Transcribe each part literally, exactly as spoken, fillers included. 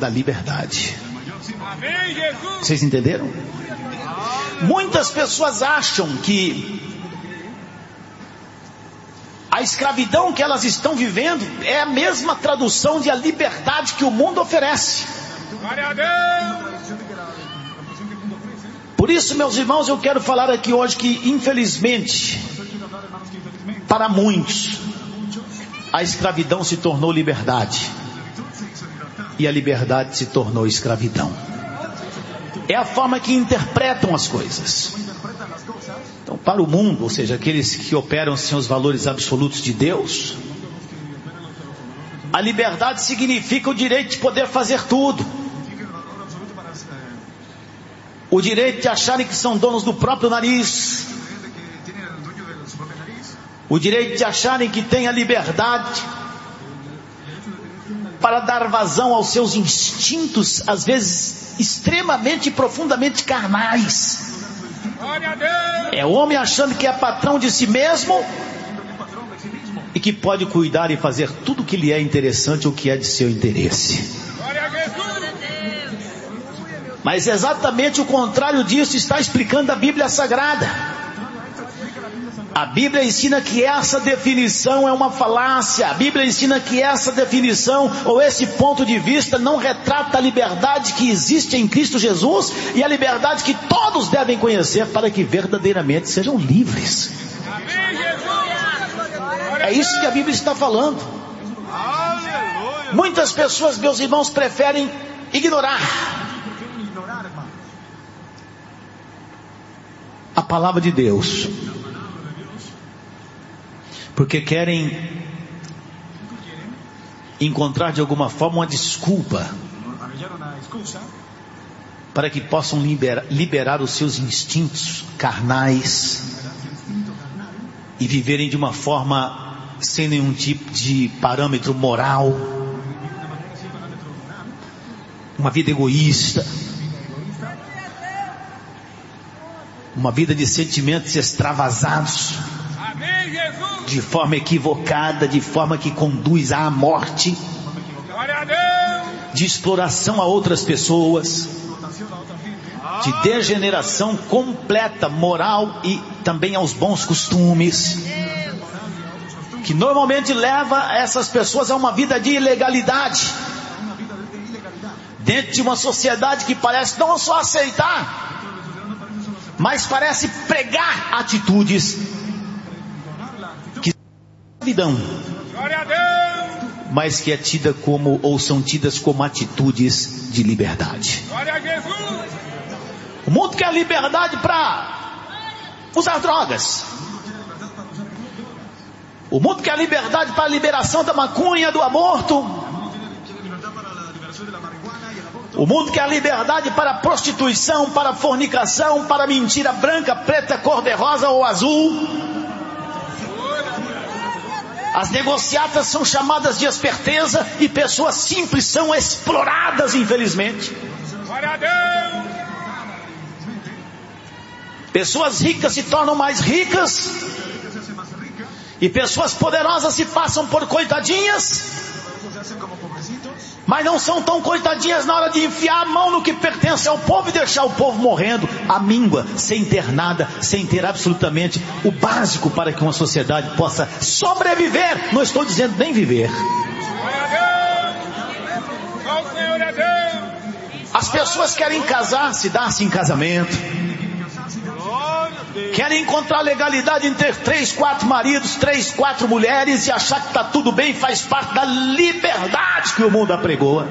da liberdade. Vocês entenderam? Muitas pessoas acham que a escravidão que elas estão vivendo é a mesma tradução de a liberdade que o mundo oferece. Por isso, meus irmãos, eu quero falar aqui hoje que, infelizmente, para muitos, a escravidão se tornou liberdade e a liberdade se tornou escravidão. É a forma que interpretam as coisas. Então, para o mundo, ou seja, aqueles que operam sem os valores absolutos de Deus, a liberdade significa o direito de poder fazer tudo, o direito de acharem que são donos do próprio nariz, o direito de acharem que têm a liberdade para dar vazão aos seus instintos, às vezes extremamente e profundamente carnais. É o homem achando que é patrão de si mesmo e que pode cuidar e fazer tudo o que lhe é interessante ou que é de seu interesse. Mas exatamente o contrário disso está explicando a Bíblia Sagrada. A Bíblia ensina que essa definição é uma falácia. A Bíblia ensina que essa definição ou esse ponto de vista não retrata a liberdade que existe em Cristo Jesus e a liberdade que todos devem conhecer para que verdadeiramente sejam livres. É isso que a Bíblia está falando. Muitas pessoas, meus irmãos, preferem ignorar a palavra de Deus, porque querem encontrar de alguma forma uma desculpa para que possam liberar, liberar os seus instintos carnais e viverem de uma forma sem nenhum tipo de parâmetro moral, uma vida egoísta, uma vida de sentimentos extravasados, de forma equivocada, de forma que conduz à morte, de exploração a outras pessoas, de degeneração completa moral e também aos bons costumes, que normalmente leva essas pessoas a uma vida de ilegalidade, dentro de uma sociedade que parece não só aceitar, mas parece pregar atitudes que são escravidão, mas que é tida como, ou são tidas como atitudes de liberdade. O mundo quer liberdade para usar drogas. O mundo quer liberdade para a liberação da maconha, do aborto. O mundo quer liberdade para a prostituição, para a fornicação, para a mentira branca, preta, cor-de-rosa ou azul. As negociatas são chamadas de esperteza e pessoas simples são exploradas, infelizmente. Pessoas ricas se tornam mais ricas e pessoas poderosas se passam por coitadinhas, mas não são tão coitadinhas na hora de enfiar a mão no que pertence ao povo e deixar o povo morrendo à míngua, sem ter nada, sem ter absolutamente o básico para que uma sociedade possa sobreviver. Não estou dizendo nem viver. As pessoas querem casar-se, dar-se em casamento, querem encontrar legalidade em ter três, quatro maridos, três, quatro mulheres e achar que está tudo bem, faz parte da liberdade que o mundo apregoa.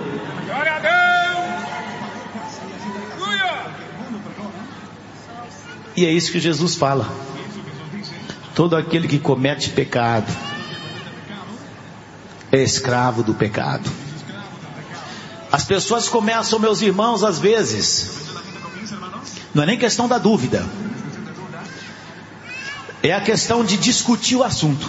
E é isso que Jesus fala: todo aquele que comete pecado é escravo do pecado. As pessoas começam, meus irmãos, às vezes, não é nem questão da dúvida, é a questão de discutir o assunto.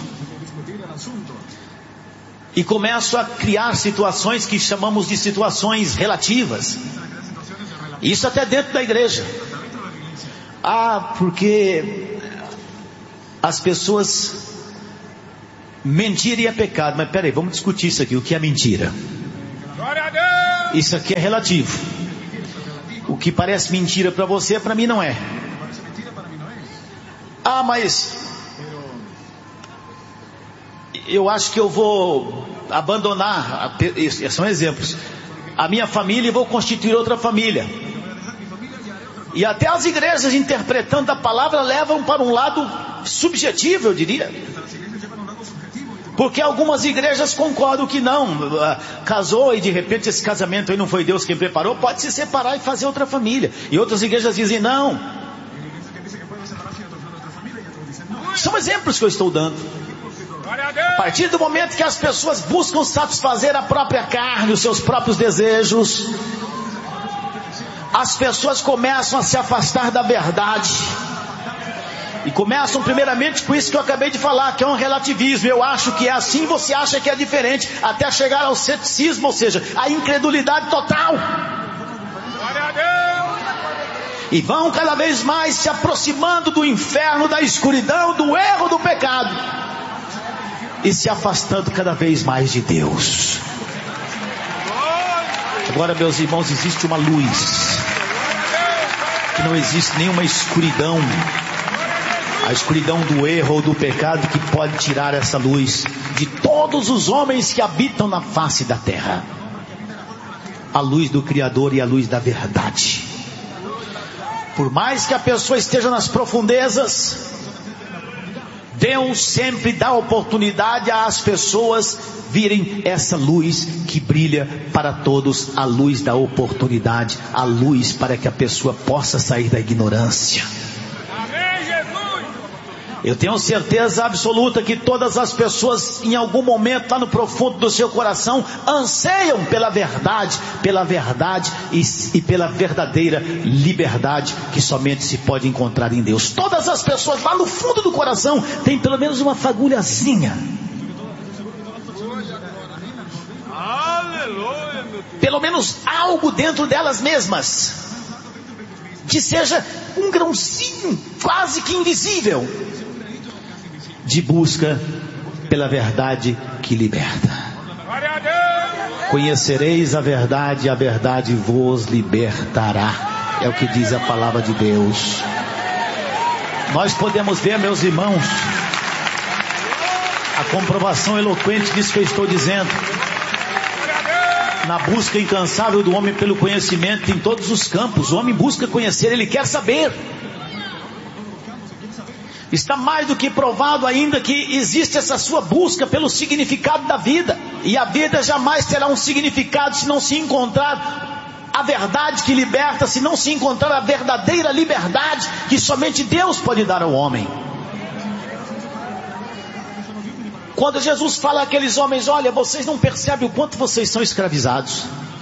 E começam a criar situações que chamamos de situações relativas. Isso até dentro da igreja. Ah, porque as pessoas... Mentira é pecado. Mas peraí, vamos discutir isso aqui. O que é mentira? Isso aqui é relativo. O que parece mentira para você, para mim não é. Ah, mas eu acho que eu vou abandonar, esses são exemplos, a minha família e vou constituir outra família. E até as igrejas, interpretando a palavra, levam para um lado subjetivo, eu diria. Porque algumas igrejas concordam que não, casou e de repente esse casamento aí não foi Deus quem preparou, pode se separar e fazer outra família. E outras igrejas dizem não. São exemplos que eu estou dando. A partir do momento que as pessoas buscam satisfazer a própria carne, os seus próprios desejos, as pessoas começam a se afastar da verdade. E começam primeiramente com isso que eu acabei de falar, que é um relativismo. Eu acho que é assim, você acha que é diferente, até chegar ao ceticismo, ou seja, a incredulidade total. E vão cada vez mais se aproximando do inferno, da escuridão, do erro, do pecado, e se afastando cada vez mais de Deus. Agora, meus irmãos, existe uma luz, que não existe nenhuma escuridão, a escuridão do erro ou do pecado, que pode tirar essa luz de todos os homens que habitam na face da terra. A luz do Criador e a luz da verdade. Por mais que a pessoa esteja nas profundezas, Deus sempre dá oportunidade às pessoas virem essa luz que brilha para todos, a luz da oportunidade, a luz para que a pessoa possa sair da ignorância. Eu tenho certeza absoluta que todas as pessoas, em algum momento, lá no profundo do seu coração, anseiam pela verdade, pela verdade e, e pela verdadeira liberdade que somente se pode encontrar em Deus. Todas as pessoas, lá no fundo do coração, têm pelo menos uma fagulhazinha, pelo menos algo dentro delas mesmas, que seja um grãozinho quase que invisível, de busca pela verdade que liberta. Conhecereis a verdade, a verdade vos libertará. É o que diz a palavra de Deus. Nós podemos ver, meus irmãos, a comprovação eloquente disso que eu estou dizendo. Na busca incansável do homem pelo conhecimento em todos os campos. O homem busca conhecer, ele quer saber. Está mais do que provado ainda que existe essa sua busca pelo significado da vida. E a vida jamais terá um significado se não se encontrar a verdade que liberta, se não se encontrar a verdadeira liberdade que somente Deus pode dar ao homem. Quando Jesus fala àqueles homens, olha, vocês não percebem o quanto vocês são escravizados,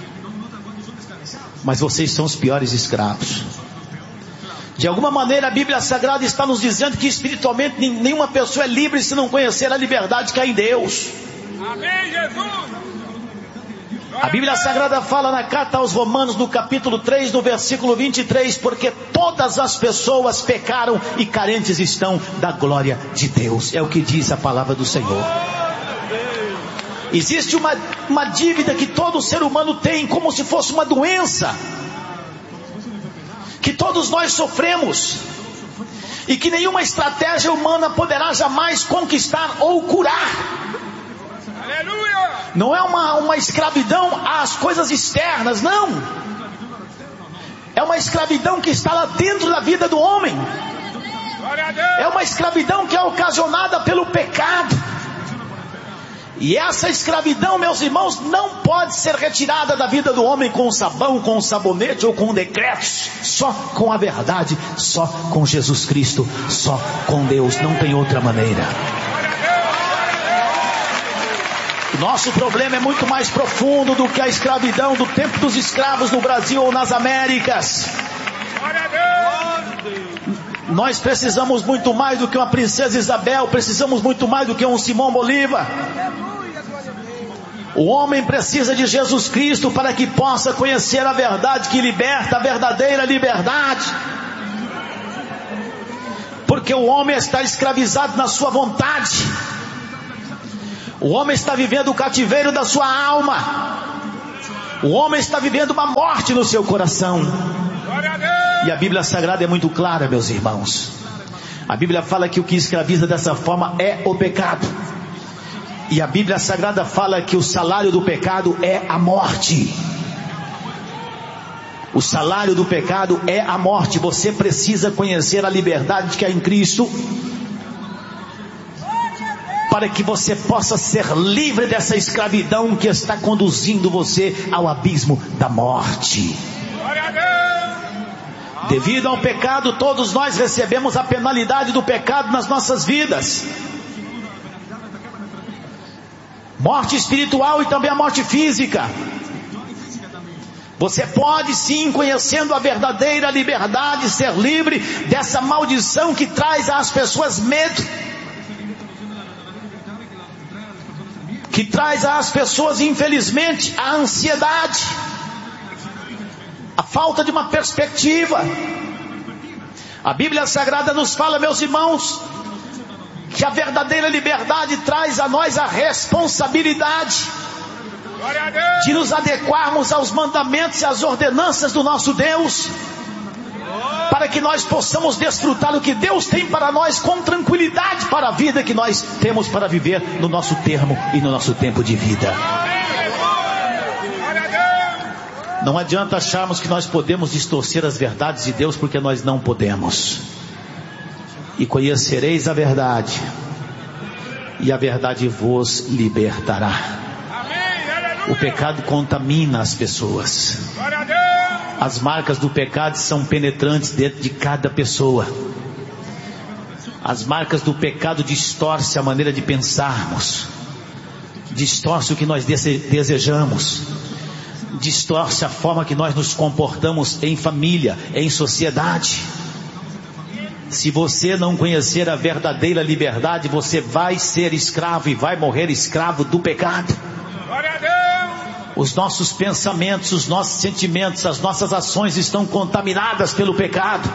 mas vocês são os piores escravos. De alguma maneira a Bíblia Sagrada está nos dizendo que espiritualmente nenhuma pessoa é livre se não conhecer a liberdade que há em Deus. Amém, Jesus. A Bíblia Sagrada fala na carta aos Romanos, no capítulo três, no versículo vinte e três, porque todas as pessoas pecaram e carentes estão da glória de Deus. É o que diz a palavra do Senhor. Existe uma, uma dívida que todo ser humano tem, como se fosse uma doença, que todos nós sofremos, e que nenhuma estratégia humana poderá jamais conquistar ou curar. Aleluia! Não é uma, uma escravidão às coisas externas, não. É uma escravidão que está lá dentro da vida do homem. É uma escravidão que é ocasionada pelo pecado. E essa escravidão, meus irmãos, não pode ser retirada da vida do homem com sabão, com sabonete ou com decretos. Só com a verdade, só com Jesus Cristo, só com Deus. Não tem outra maneira. O nosso problema é muito mais profundo do que a escravidão do tempo dos escravos no Brasil ou nas Américas. Nós precisamos muito mais do que uma princesa Isabel, precisamos muito mais do que um Simão Bolívar. O homem precisa de Jesus Cristo para que possa conhecer a verdade que liberta, a verdadeira liberdade. Porque o homem está escravizado na sua vontade. O homem está vivendo o cativeiro da sua alma. O homem está vivendo uma morte no seu coração. E a Bíblia Sagrada é muito clara, meus irmãos. A Bíblia fala que o que escraviza dessa forma é o pecado. E a Bíblia Sagrada fala que o salário do pecado é a morte. O salário do pecado é a morte. Você precisa conhecer a liberdade que há em Cristo, para que você possa ser livre dessa escravidão que está conduzindo você ao abismo da morte. Devido ao pecado, todos nós recebemos a penalidade do pecado nas nossas vidas. Morte espiritual e também a morte física. Você pode sim, conhecendo a verdadeira liberdade, ser livre dessa maldição que traz às pessoas medo, que traz às pessoas, infelizmente, a ansiedade, a falta de uma perspectiva. A Bíblia Sagrada nos fala, meus irmãos, que a verdadeira liberdade traz a nós a responsabilidade de nos adequarmos aos mandamentos e às ordenanças do nosso Deus, para que nós possamos desfrutar o que Deus tem para nós com tranquilidade para a vida que nós temos para viver no nosso termo e no nosso tempo de vida. Não adianta acharmos que nós podemos distorcer as verdades de Deus, porque nós não podemos. E conhecereis a verdade, e a verdade vos libertará. O pecado contamina as pessoas. As marcas do pecado são penetrantes dentro de cada pessoa. As marcas do pecado distorcem a maneira de pensarmos, distorce o que nós desejamos, distorce a forma que nós nos comportamos em família, em sociedade. Se você não conhecer a verdadeira liberdade, você vai ser escravo e vai morrer escravo do pecado. Os nossos pensamentos, os nossos sentimentos, as nossas ações estão contaminadas pelo pecado.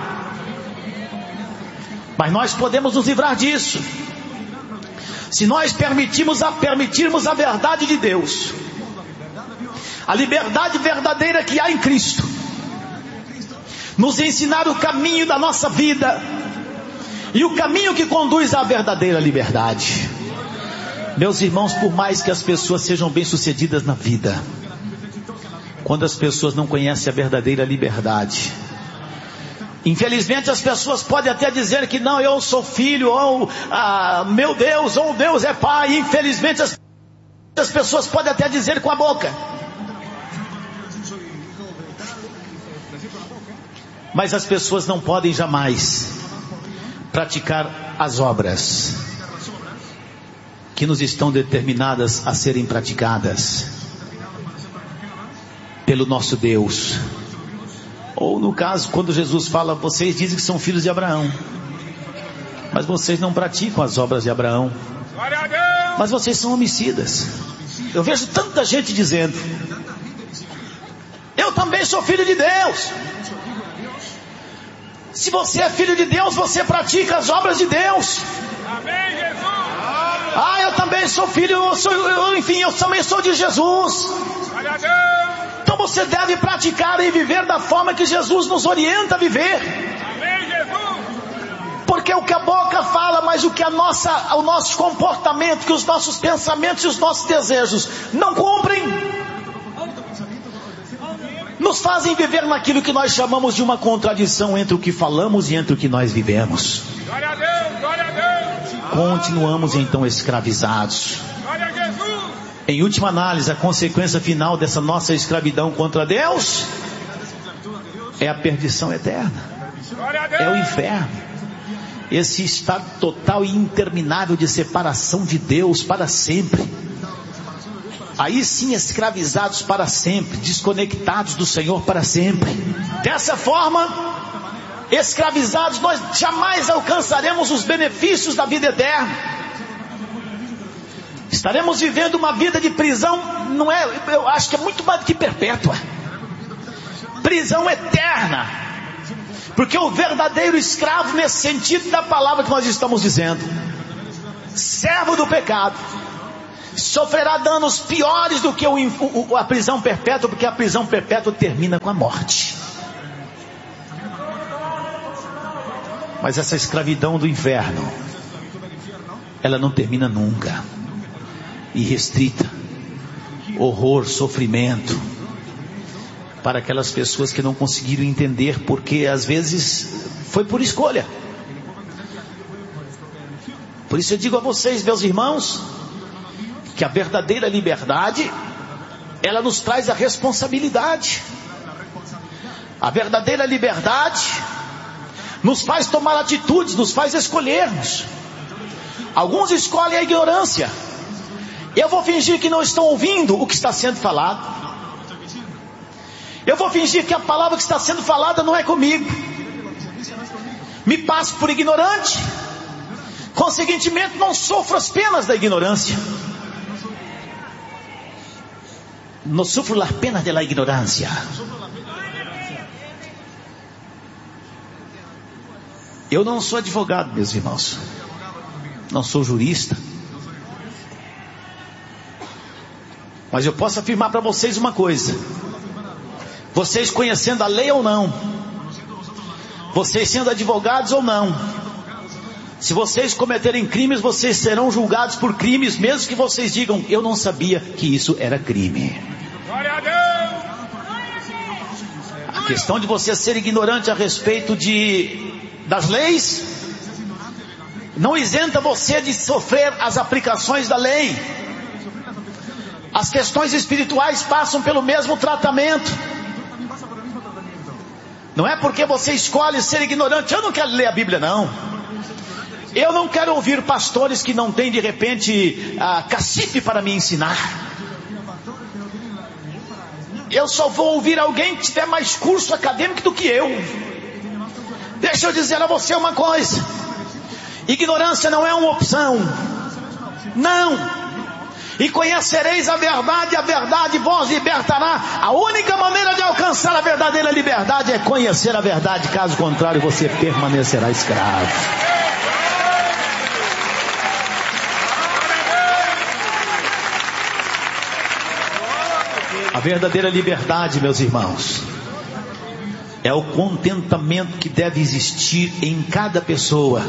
Mas nós podemos nos livrar disso, se nós permitirmos a, permitirmos a verdade de Deus, a liberdade verdadeira que há em Cristo, nos ensinar o caminho da nossa vida, e o caminho que conduz à verdadeira liberdade. Meus irmãos, por mais que as pessoas sejam bem-sucedidas na vida, quando as pessoas não conhecem a verdadeira liberdade, infelizmente as pessoas podem até dizer que não, eu sou filho, ou ah, meu Deus, ou Deus é pai. Infelizmente as, as pessoas podem até dizer com a boca, mas as pessoas não podem jamais praticar as obras que nos estão determinadas a serem praticadas pelo nosso Deus. Ou no caso, quando Jesus fala, vocês dizem que são filhos de Abraão, mas vocês não praticam as obras de Abraão, mas vocês são homicidas. Eu vejo tanta gente dizendo, eu também sou filho de Deus. Se você é filho de Deus, você pratica as obras de Deus. Amém, Jesus. Ah, eu também sou filho, eu sou, eu, enfim, eu também sou de Jesus. Então você deve praticar e viver da forma que Jesus nos orienta a viver. Amém, Jesus. Porque o que a boca fala, mas o que a nossa, o nosso comportamento, que os nossos pensamentos e os nossos desejos não cumprem, nos fazem viver naquilo que nós chamamos de uma contradição entre o que falamos e entre o que nós vivemos. Glória a Deus, glória a Deus. Continuamos então escravizados. Glória a Jesus. Em última análise, a consequência final dessa nossa escravidão contra Deus é a perdição eterna, é o inferno, esse estado total e interminável de separação de Deus para sempre. Aí sim, escravizados para sempre, desconectados do Senhor para sempre. Dessa forma, escravizados, nós jamais alcançaremos os benefícios da vida eterna. Estaremos vivendo uma vida de prisão, não é, eu acho que é muito mais do que perpétua, prisão eterna, porque o verdadeiro escravo, nesse sentido da palavra que nós estamos dizendo, servo do pecado, sofrerá danos piores do que o, o, a prisão perpétua, porque a prisão perpétua termina com a morte. Mas essa escravidão do inferno, ela não termina nunca. Irrestrita, horror, sofrimento, para aquelas pessoas que não conseguiram entender, porque às vezes foi por escolha. Por isso eu digo a vocês, meus irmãos, que a verdadeira liberdade, ela nos traz a responsabilidade. A verdadeira liberdade nos faz tomar atitudes, nos faz escolhermos. Alguns escolhem a ignorância. Eu vou fingir que não estão ouvindo o que está sendo falado. Eu vou fingir que a palavra que está sendo falada não é comigo. Me passo por ignorante. Consequentemente, não sofro as penas da ignorância. Não sofro las penas de la ignorância. Eu não sou advogado, meus irmãos. Não sou jurista. Mas eu posso afirmar para vocês uma coisa. Vocês conhecendo a lei ou não, vocês sendo advogados ou não, se vocês cometerem crimes, vocês serão julgados por crimes, mesmo que vocês digam, eu não sabia que isso era crime. A questão de você ser ignorante a respeito de, das leis, não isenta você de sofrer as aplicações da lei. As questões espirituais passam pelo mesmo tratamento. Não é porque você escolhe ser ignorante, eu não quero ler a Bíblia não. Eu não quero ouvir pastores que não têm de repente a cacife para me ensinar. Eu só vou ouvir alguém que tiver mais curso acadêmico do que eu. Deixa eu dizer a você uma coisa. Ignorância não é uma opção. Não. E conhecereis a verdade, a verdade vos libertará. A única maneira de alcançar a verdadeira liberdade é conhecer a verdade. Caso contrário, você permanecerá escravo. A verdadeira liberdade, meus irmãos, é o contentamento que deve existir em cada pessoa,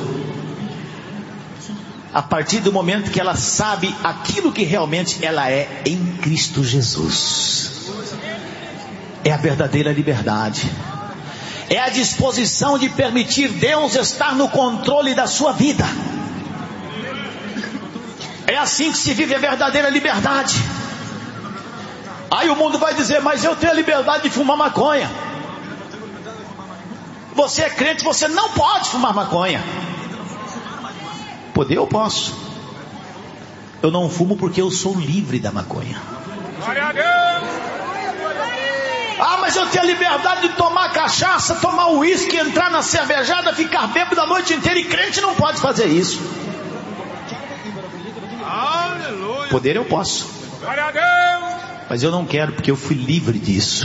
a partir do momento que ela sabe aquilo que realmente ela é em Cristo Jesus. É a verdadeira liberdade. É a disposição de permitir Deus estar no controle da sua vida. É assim que se vive a verdadeira liberdade. Aí o mundo vai dizer, mas eu tenho a liberdade de fumar maconha. Você é crente, você não pode fumar maconha. Poder eu posso. Eu não fumo porque eu sou livre da maconha. Ah, mas eu tenho a liberdade de tomar cachaça, tomar uísque, entrar na cervejada, ficar bêbado a noite inteira, e crente não pode fazer isso. Poder eu posso. Mas eu não quero porque eu fui livre disso.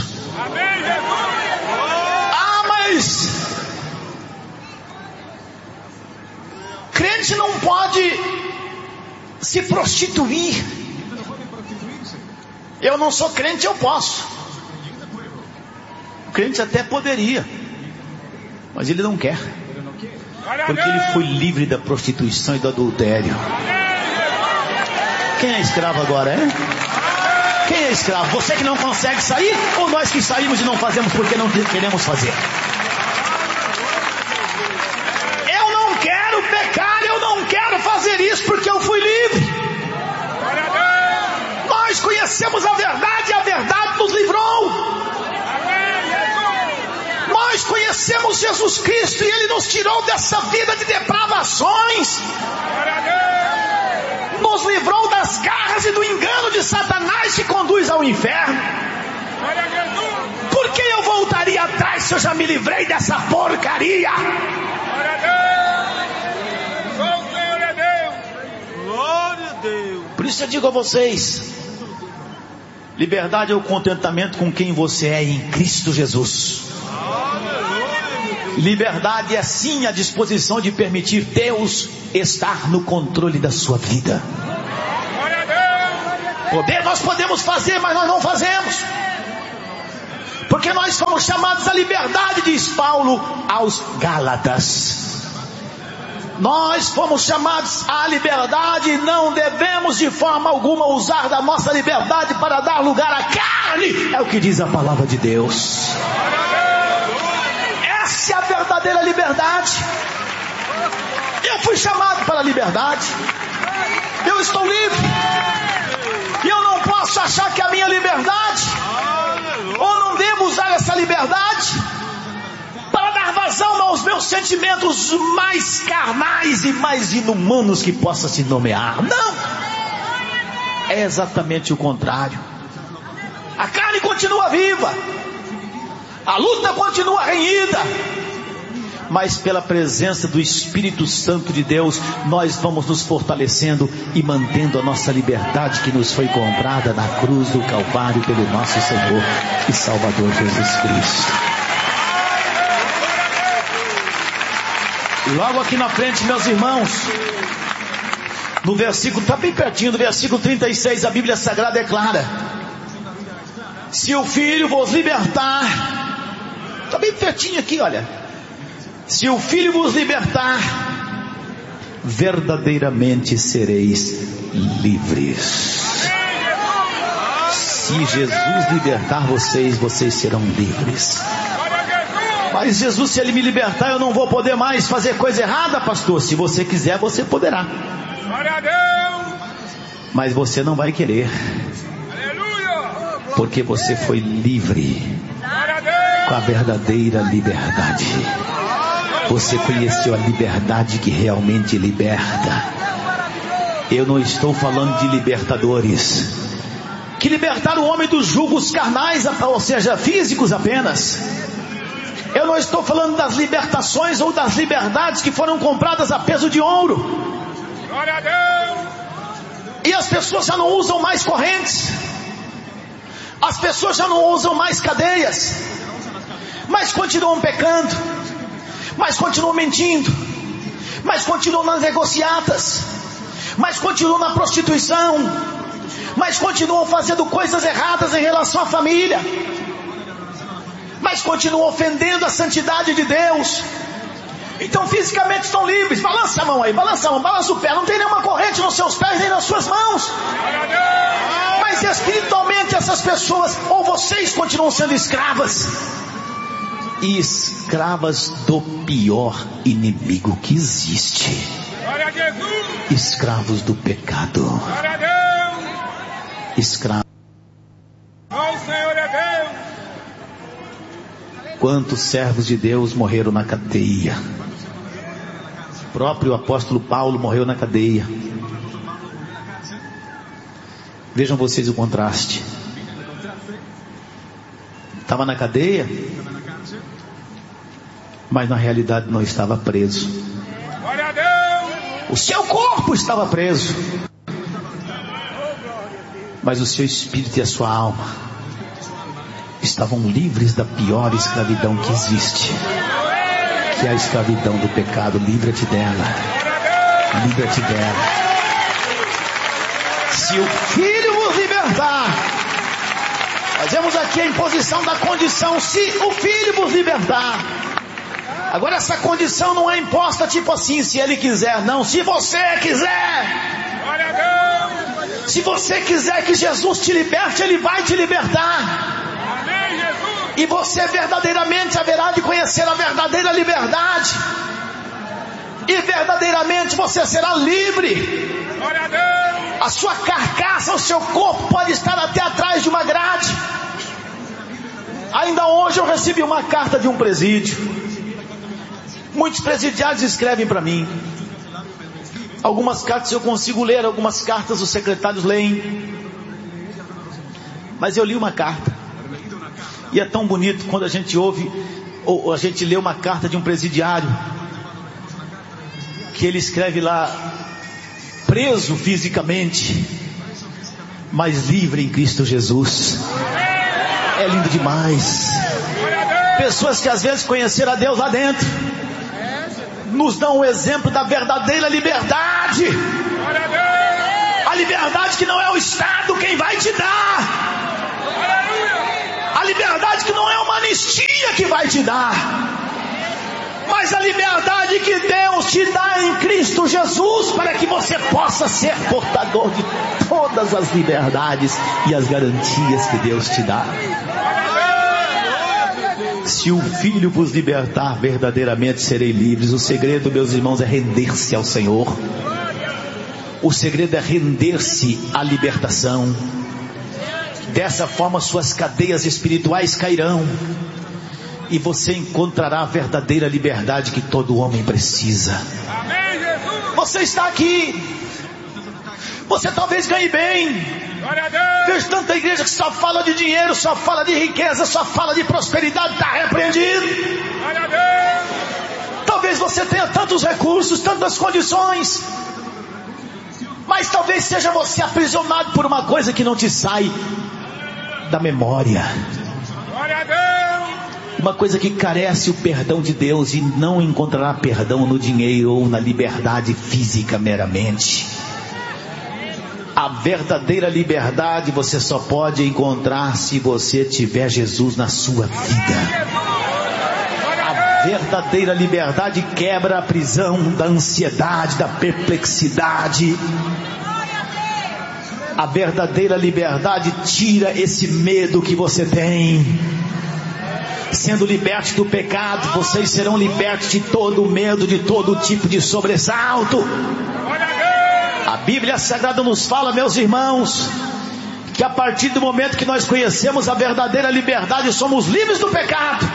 Ah, mas crente não pode se prostituir. Eu não sou crente, eu posso. O crente até poderia, mas ele não quer, porque ele foi livre da prostituição e do adultério. Quem é escravo agora, é? Quem é escravo? Você que não consegue sair, ou nós que saímos e não fazemos porque não queremos fazer? Eu não quero pecar, eu não quero fazer isso porque eu fui livre. Nós conhecemos a verdade e a verdade nos livrou. Nós conhecemos Jesus Cristo e Ele nos tirou dessa vida de depravações. Nos livrou das garras e do engano de Satanás que conduz ao inferno. Por que eu voltaria atrás se eu já me livrei dessa porcaria? Por isso eu digo a vocês, liberdade é o contentamento com quem você é em Cristo Jesus. Liberdade é sim a disposição de permitir Deus estar no controle da sua vida. Poder nós podemos fazer, mas nós não fazemos. Porque nós fomos chamados à liberdade, diz Paulo aos Gálatas. Nós fomos chamados à liberdade e não devemos de forma alguma usar da nossa liberdade para dar lugar à carne. É o que diz a palavra de Deus. Essa é a verdadeira liberdade. Eu fui chamado para a liberdade. Eu estou livre. E eu não posso achar que a minha liberdade, ou não devo usar essa liberdade para dar vazão aos meus sentimentos mais carnais e mais inumanos que possa se nomear. Não! É exatamente o contrário. A carne continua viva, a luta continua renhida, mas pela presença do Espírito Santo de Deus, nós vamos nos fortalecendo e mantendo a nossa liberdade que nos foi comprada na cruz do Calvário pelo nosso Senhor e Salvador Jesus Cristo. E logo aqui na frente, meus irmãos, no versículo, está bem pertinho do versículo trinta e seis, a Bíblia Sagrada declara: se o Filho vos libertar, está bem pertinho aqui, olha. Se o Filho vos libertar, verdadeiramente sereis livres. Se Jesus libertar vocês, vocês serão livres. Mas Jesus, se Ele me libertar, eu não vou poder mais fazer coisa errada, pastor. Se você quiser, você poderá. Mas você não vai querer, porque você foi livre com a verdadeira liberdade. Você conheceu a liberdade que realmente liberta. Eu não estou falando de libertadores que libertaram o homem dos julgos carnais, ou seja, físicos apenas. Eu não estou falando das libertações ou das liberdades que foram compradas a peso de ouro. Glória a Deus. E as pessoas já não usam mais correntes, as pessoas já não usam mais cadeias, mas continuam pecando, mas continuam mentindo, mas continuam nas negociatas, mas continuam na prostituição, mas continuam fazendo coisas erradas em relação à família, mas continuam ofendendo a santidade de Deus. Então fisicamente estão livres. Balança a mão aí, balança a mão, balança o pé. Não tem nenhuma corrente nos seus pés nem nas suas mãos. Mas espiritualmente essas pessoas, ou vocês continuam sendo escravas, e escravas do pior inimigo que existe. Escravos do pecado. Escravos. Quantos servos de Deus morreram na cadeia? O próprio apóstolo Paulo morreu na cadeia. Vejam vocês o contraste. Estava na cadeia, mas na realidade não estava preso. O seu corpo estava preso, mas o seu espírito e a sua alma estavam livres da pior escravidão que existe, que é a escravidão do pecado. Livra-te dela, livra-te dela. Se o Filho vos libertar, fazemos aqui a imposição da condição: se o Filho vos libertar. Agora essa condição não é imposta tipo assim, se Ele quiser, não, se você quiser. Se você quiser que Jesus te liberte, Ele vai te libertar. E você verdadeiramente haverá de conhecer a verdadeira liberdade, e verdadeiramente você será livre. A sua carcaça, o seu corpo pode estar até atrás de uma grade. Ainda hoje eu recebi uma carta de um presídio. Muitos presidiários escrevem para mim. Algumas cartas eu consigo ler, algumas cartas os secretários leem. Mas eu li uma carta, e é tão bonito quando a gente ouve, ou a gente lê uma carta de um presidiário, que ele escreve lá: preso fisicamente, mas livre em Cristo Jesus. É lindo demais. Pessoas que às vezes conheceram a Deus lá dentro nos dão o exemplo da verdadeira liberdade. A liberdade que não é o Estado quem vai te dar. A liberdade que não é uma anistia que vai te dar, mas a liberdade que Deus te dá em Cristo Jesus, para que você possa ser portador de todas as liberdades e as garantias que Deus te dá. Se o Filho vos libertar, verdadeiramente serei livres. O segredo, meus irmãos, é render-se ao Senhor. O segredo é render-se à libertação. Dessa forma suas cadeias espirituais cairão e você encontrará a verdadeira liberdade que todo homem precisa. Você está aqui, você talvez ganhe bem. Vejo tanta igreja que só fala de dinheiro, só fala de riqueza, só fala de prosperidade. Está repreendido. Talvez você tenha tantos recursos, tantas condições, mas talvez seja você aprisionado por uma coisa que não te sai da memória. Uma coisa que carece o perdão de Deus, e não encontrará perdão no dinheiro ou na liberdade física meramente. A verdadeira liberdade você só pode encontrar se você tiver Jesus na sua vida. A verdadeira liberdade quebra a prisão da ansiedade, da perplexidade. A verdadeira liberdade tira esse medo que você tem. Sendo libertos do pecado, vocês serão libertos de todo medo, de todo tipo de sobressalto. A Bíblia Sagrada nos fala, meus irmãos, que a partir do momento que nós conhecemos a verdadeira liberdade, somos livres do pecado.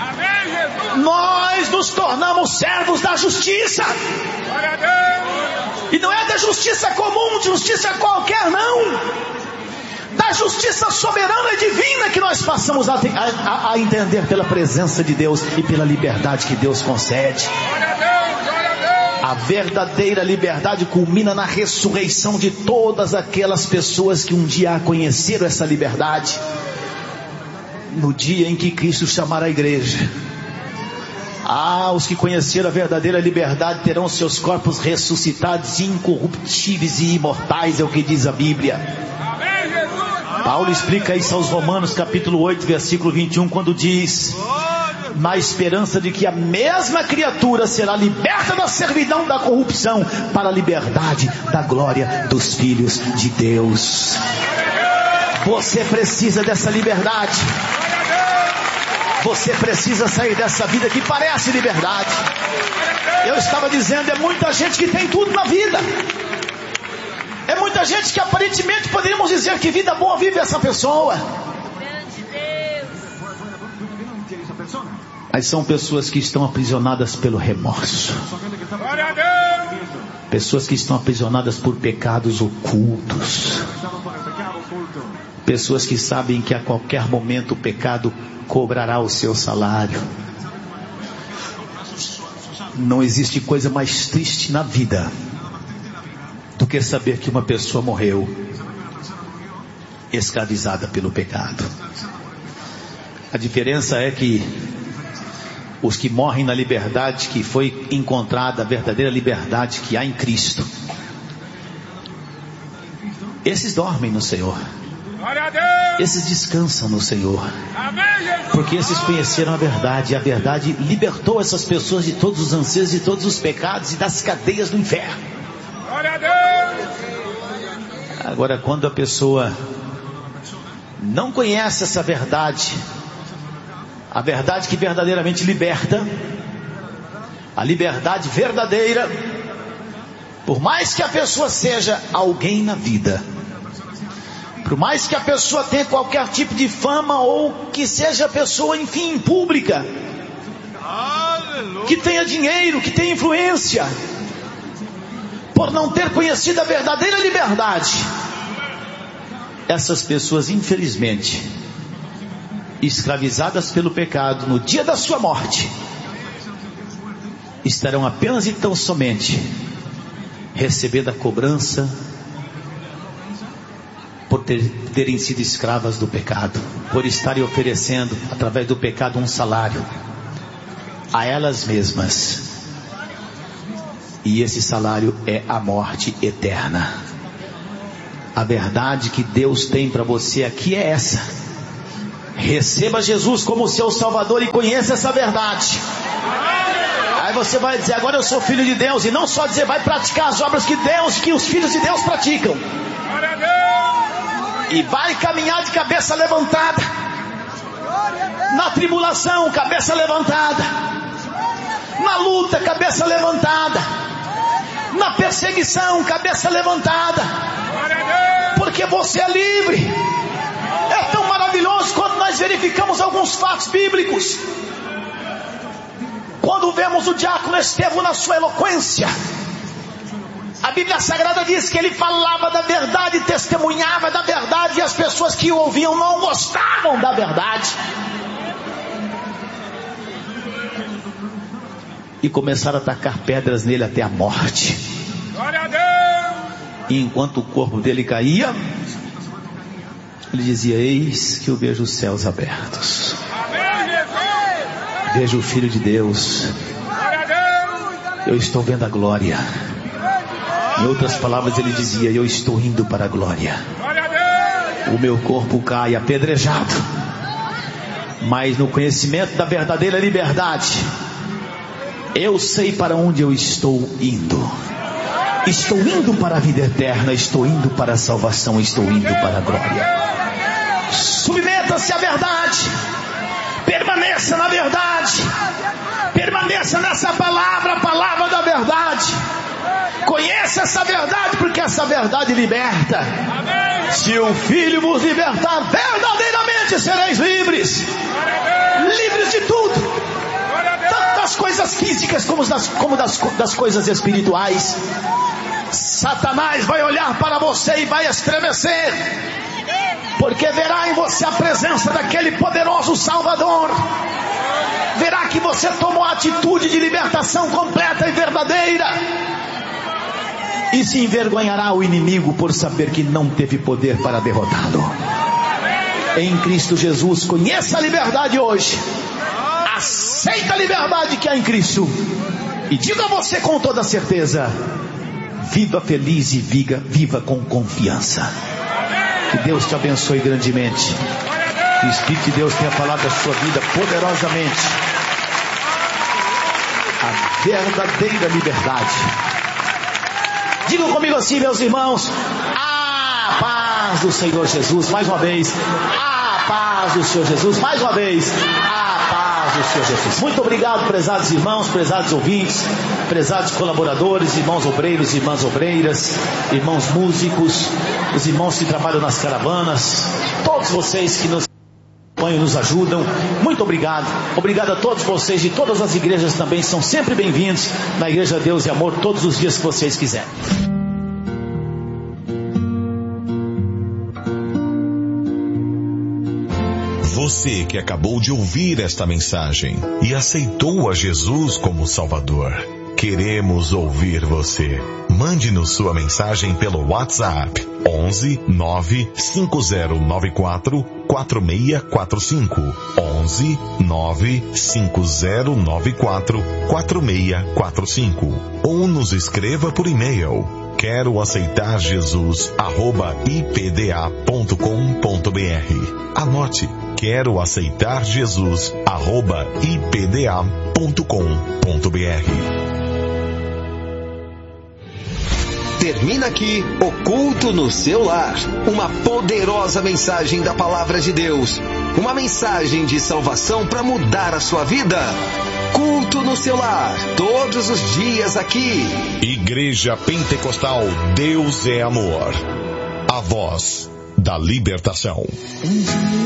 Nós nos tornamos servos da justiça. E não é da justiça comum, justiça qualquer, não. Da justiça soberana e divina que nós passamos a, a, a entender pela presença de Deus e pela liberdade que Deus concede. A verdadeira liberdade culmina na ressurreição de todas aquelas pessoas que um dia conheceram essa liberdade. No dia em que Cristo chamar a igreja, ah, os que conheceram a verdadeira liberdade terão seus corpos ressuscitados, incorruptíveis e imortais, é o que diz a Bíblia. Paulo explica isso aos Romanos capítulo oito, versículo vinte e um, quando diz: na esperança de que a mesma criatura será liberta da servidão da corrupção para a liberdade da glória dos filhos de Deus. Você precisa dessa liberdade. Você precisa sair dessa vida que parece liberdade. Eu estava dizendo, é muita gente que tem tudo na vida. É muita gente que aparentemente poderíamos dizer que vida boa vive essa pessoa. Mas são pessoas que estão aprisionadas pelo remorso. Pessoas que estão aprisionadas por pecados ocultos. Pessoas que sabem que a qualquer momento o pecado cobrará o seu salário. Não existe coisa mais triste na vida do que saber que uma pessoa morreu escravizada pelo pecado. A diferença é que os que morrem na liberdade que foi encontrada, a verdadeira liberdade que há em Cristo, esses dormem no Senhor. Esses descansam no Senhor, porque esses conheceram a verdade, e a verdade libertou essas pessoas de todos os anseios, de todos os pecados e das cadeias do inferno. Agora, quando a pessoa não conhece essa verdade, a verdade que verdadeiramente liberta, a liberdade verdadeira, por mais que a pessoa seja alguém na vida, por mais que a pessoa tenha qualquer tipo de fama, ou que seja pessoa, enfim, pública, que tenha dinheiro, que tenha influência, por não ter conhecido a verdadeira liberdade, essas pessoas, infelizmente, escravizadas pelo pecado, no dia da sua morte, estarão apenas e tão somente recebendo a cobrança por ter, terem sido escravas do pecado, por estarem oferecendo através do pecado um salário a elas mesmas, e esse salário é a morte eterna. A verdade que Deus tem para você aqui é essa. Receba Jesus como seu Salvador e conheça essa verdade. Aí você vai dizer, agora eu sou filho de Deus. E não só dizer, vai praticar as obras que Deus, que os filhos de Deus praticam. E vai caminhar de cabeça levantada. Na tribulação, cabeça levantada. Na luta, cabeça levantada. Na perseguição, cabeça levantada. Porque você é livre. É tão maravilhoso quando nós verificamos alguns fatos bíblicos. Quando vemos o diácono Estevão na sua eloquência, a Bíblia Sagrada diz que ele falava da verdade, testemunhava da verdade, e as pessoas que o ouviam não gostavam da verdade. E começaram a atacar pedras nele até a morte. E enquanto o corpo dele caía, ele dizia, eis que eu vejo os céus abertos. Vejo o Filho de Deus. Eu estou vendo a glória. Em outras palavras, ele dizia, eu estou indo para a glória. O meu corpo cai apedrejado, mas no conhecimento da verdadeira liberdade, eu sei para onde eu estou indo. Estou indo para a vida eterna, estou indo para a salvação, estou indo para a glória. Submeta-se à verdade. Permaneça na verdade. Permaneça nessa palavra, a palavra da verdade. Conheça essa verdade, porque essa verdade liberta. Se o Filho vos libertar, verdadeiramente sereis livres. Livres de tudo, tanto das coisas físicas como das, como das, das coisas espirituais. Satanás vai olhar para você e vai estremecer, porque verá em você a presença daquele poderoso Salvador. Verá que você tomou a atitude de libertação completa e verdadeira, e se envergonhará o inimigo por saber que não teve poder para derrotá-lo. Em Cristo Jesus, conheça a liberdade hoje. Aceita a liberdade que há em Cristo, e diga a você com toda certeza, viva feliz e viva, viva com confiança. Que Deus te abençoe grandemente. Que o Espírito de Deus tenha falado da sua vida poderosamente. A verdadeira liberdade. Digam comigo assim, meus irmãos, a paz do Senhor Jesus. Mais uma vez, a paz do Senhor Jesus. Mais uma vez, a paz do Senhor Jesus. Muito obrigado, prezados irmãos, prezados ouvintes, prezados colaboradores, irmãos obreiros, irmãs obreiras, irmãos músicos, os irmãos que trabalham nas caravanas, todos vocês que nos acompanham, nos ajudam. Muito obrigado. Obrigado a todos vocês de todas as igrejas também. São sempre bem-vindos na Igreja Deus e Amor todos os dias que vocês quiserem. Você que acabou de ouvir esta mensagem e aceitou a Jesus como Salvador, queremos ouvir você. Mande-nos sua mensagem pelo WhatsApp onze nove cinco zero nove quatro quatro seis quatro cinco onze nove cinco zero nove quatro quatro seis quatro cinco ou nos escreva por e-mail quero aceitar Jesus arroba i p d a ponto com ponto b r. Anote, quero aceitar Jesus arroba i p d a ponto com ponto b r. Termina aqui o Culto no Seu Lar, uma poderosa mensagem da Palavra de Deus, uma mensagem de salvação para mudar a sua vida. Culto no Seu Lar, todos os dias aqui. Igreja Pentecostal Deus é Amor, a voz da libertação.